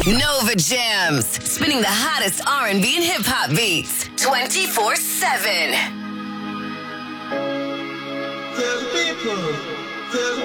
Nova Jams, spinning the hottest R&B and hip-hop beats 24/7. Tell the people, tell the